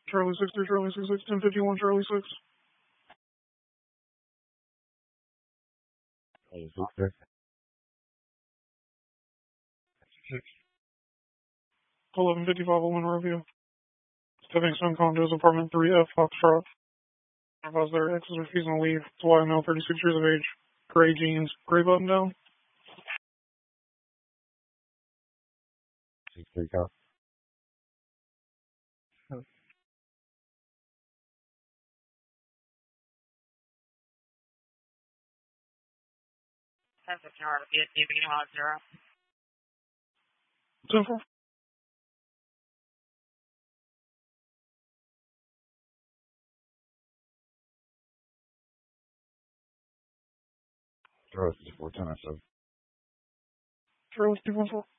Charlie 63, Charlie 66, 1051, Charlie 6. Charlie 66. 1155, Monrovia. Stepping Stone Condos, Apartment 3F, Foxtrot. Advise their X is refusing to leave. It's why I'm now 36 years of age. Gray jeans, gray button down. 63 cop. Beginning on 0. 10-4. Charlie 64, 10 I said. Charlie 214.